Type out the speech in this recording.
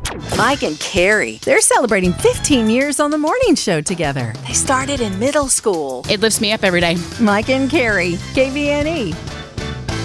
Mike and Carrie, they're celebrating 15 years on the morning show together. They started in middle school. It lifts me up every day. Mike and Carrie, KVNE.